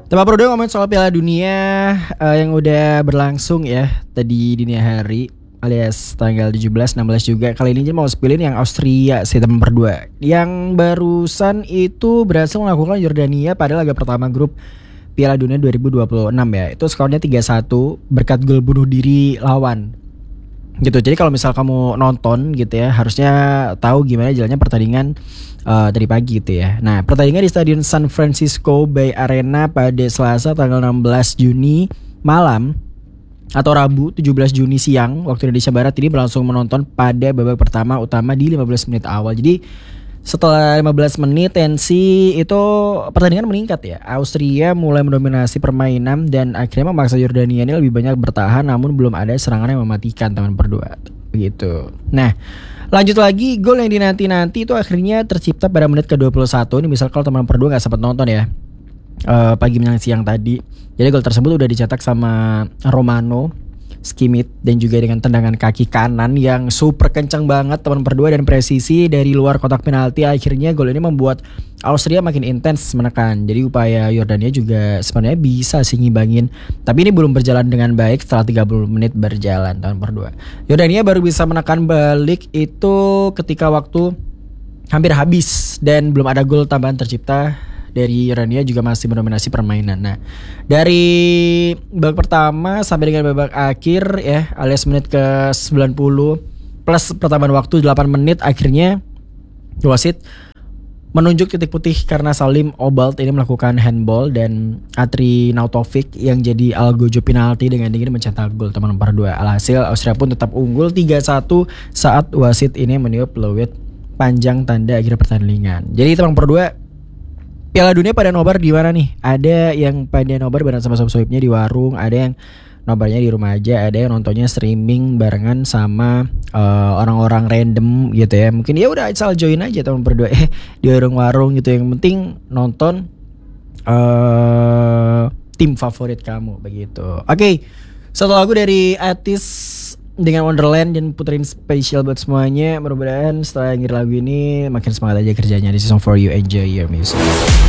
Teman Pro ngomongin soal Piala Dunia yang udah berlangsung ya tadi dini hari alias tanggal 17, 16 juga. Kali ini mau spilin yang Austria sih teman berdua. Yang barusan itu berhasil melakukan Yordania pada laga pertama grup Piala Dunia 2026 ya. Itu skornya 3-1 berkat gol bunuh diri lawan. Gitu. Jadi kalau misal kamu nonton gitu ya, harusnya tahu gimana jalannya pertandingan tadi pagi gitu ya. Nah, pertandingan di Stadion San Francisco Bay Arena pada Selasa tanggal 16 Juni malam atau Rabu 17 Juni siang waktu Indonesia Barat ini berlangsung menonton pada babak pertama utama di 15 menit awal. Jadi setelah 15 menit tensi itu pertandingan meningkat ya. Austria mulai mendominasi permainan dan akhirnya memaksa Yordania ini lebih banyak bertahan, namun belum ada serangan yang mematikan teman berdua. Begitu. Nah, lanjut lagi, gol yang dinanti-nanti itu akhirnya tercipta pada menit ke-21. Ini misal kalau teman berdua gak sempat nonton ya, pagi menjelang siang tadi. Jadi gol tersebut udah dicetak sama Romano Skimit dan juga dengan tendangan kaki kanan yang super kencang banget teman berdua dan presisi dari luar kotak penalti. Akhirnya gol ini membuat Austria makin intens menekan. Jadi upaya Yordania juga sebenarnya bisa sih ngimbangin, tapi ini belum berjalan dengan baik setelah 30 menit berjalan teman berdua. Yordania baru bisa menekan balik itu ketika waktu hampir habis dan belum ada gol tambahan tercipta. Dari Yordania juga masih mendominasi permainan. Nah, dari babak pertama sampai dengan babak akhir ya, alias menit ke-90 plus pertambahan waktu 8 menit, akhirnya wasit menunjuk titik putih karena Salim Obalt ini melakukan handball dan Atri Nautovic yang jadi algojo penalti dengan dingin mencetak gol teman nomor 2. Alhasil Austria pun tetap unggul 3-1 saat wasit ini meniup peluit panjang tanda akhir pertandingan. Jadi teman nomor 2 Piala Dunia pada nobar di mana nih? Ada yang pada nobar bareng sama sohibnya di warung, ada yang nobarnya di rumah aja, ada yang nontonnya streaming barengan sama orang-orang random gitu ya. Mungkin ya udah asal join aja teman berdua di warung-warung gitu. Yang penting nonton tim favorit kamu begitu. Oke, satu lagu dari Atis dengan Wonderland dan puterin spesial buat semuanya. Mudah-mudahan setelah denger lagu ini makin semangat aja kerjanya. This is song for you, enjoy your music.